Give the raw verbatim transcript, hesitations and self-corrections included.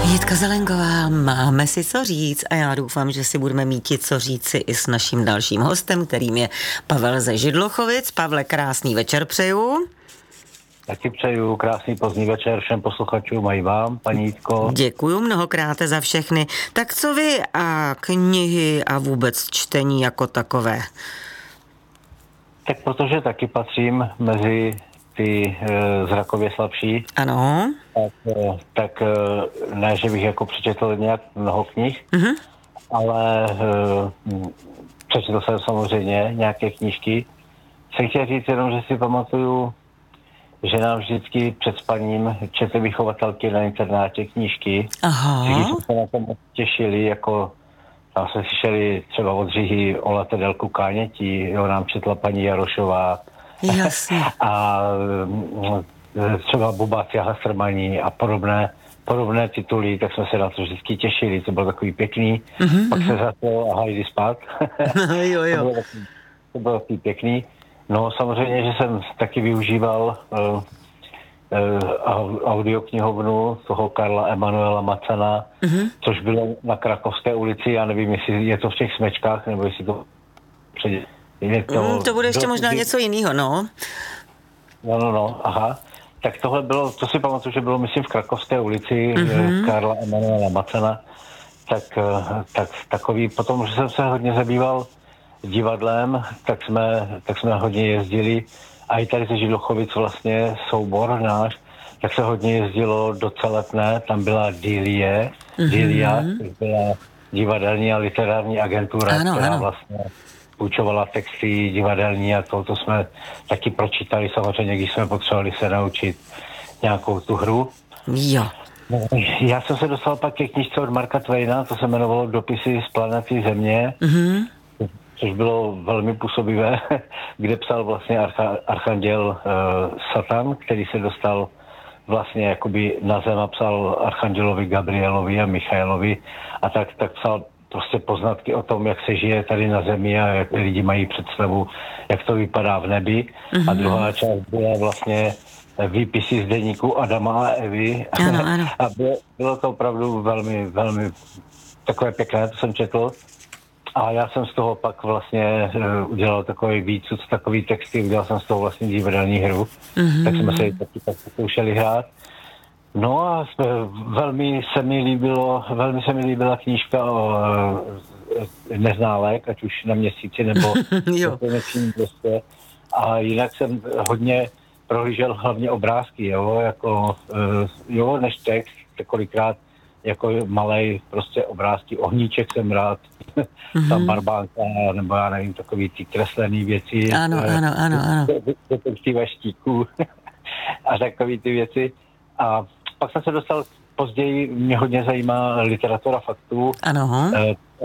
Jitka Zelenková, máme si co říct a já doufám, že si budeme mít co říci i s naším dalším hostem, kterým je Pavel ze Židlochovic. Pavle, krásný večer přeju. Taky přeju krásný pozdní večer všem posluchačům a i vám, paní Jitko. Děkuju mnohokrát za všechny. Tak co vy a knihy a vůbec čtení jako takové? Tak protože taky patřím mezi ty e, zrakově slabší. Ano. Tak, e, tak e, ne, že bych jako přečetl nějak mnoho knih, uh-huh. ale e, přečetl jsem samozřejmě nějaké knížky. Jsem chtěl říct jenom, že si pamatuju, že nám vždycky před spaním četly vychovatelky na internátě knížky. Aha. Když jsme se na tom těšili, jako tam jsme slyšeli třeba od Říhy o Latedelku Kánětí, jo, nám četla paní Jarošová. Jasně. A třeba Bubáci a Hasrmaní a podobné, podobné tituly, tak jsme se na to vždycky těšili, to bylo takový pěkný. Mm-hmm. Pak se za to a hajdi spát. jo, jo. to, bylo takový, to bylo takový pěkný. No samozřejmě, že jsem taky využíval uh, uh, audioknihovnu toho Karla Emanuela Macana, mm-hmm. což bylo na Krakovské ulici, já nevím, jestli je to v těch Smečkách, nebo jestli to před... To, mm, to bude ještě možná něco jiného, no. No, no, no, aha. Tak tohle bylo, to si pamatuju, že bylo, myslím, v Krakovské ulici mm-hmm. Karla Emanuela Macana, tak, tak takový, potom, že jsem se hodně zabýval divadlem, tak jsme, tak jsme hodně jezdili a i tady ze Židlochovic vlastně soubor náš, tak se hodně jezdilo do Celetné, tam byla Dilie, mm-hmm. Dilia, byla divadelní a literární agentura, ano, která ano. vlastně půjčovala texty divadelní a to, to jsme taky pročítali samozřejmě, když jsme potřebovali se naučit nějakou tu hru. Jo. Já jsem se dostal pak ke knížce od Marka Twaina, to se jmenovalo Dopisy z planety Země, mm-hmm. což bylo velmi působivé, kde psal vlastně archa, archanděl uh, Satan, který se dostal vlastně jakoby na zem a psal archandělovi Gabrielovi a Michailovi a tak, tak psal prostě poznatky o tom, jak se žije tady na zemi a jak lidi mají představu, jak to vypadá v nebi. Mm-hmm. A druhá část byla vlastně výpisy z deníku Adama a Evy. Ano, ano. A bylo, bylo to opravdu velmi, velmi takové pěkné, to jsem četl. A já jsem z toho pak vlastně uh, udělal takový výcud, takový texty, udělal jsem z toho vlastně divadelní hru. Mm-hmm. Tak jsme se taky tak zkoušeli hrát. No a velmi se mi líbilo, velmi se mi líbila knížka o e, Neználek, ať už na Měsíci nebo jo. prostě. A jinak jsem hodně prohlížel hlavně obrázky, jo, jako, e, jo, než text, kolikrát jako malej prostě obrázky, ohníček jsem rád, mm-hmm. tam barbánka, nebo já nevím, takový ty kreslený věci. Ano, ano, ano, ano. Detektiva Štíků a takový ty věci. A pak jsem se dostal později, mě hodně zajímá literatura faktů. Ano.